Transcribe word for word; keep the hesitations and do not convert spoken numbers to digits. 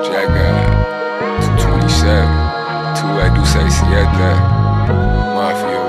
Jack got two twenty-seven, two I do say siete, Mafia.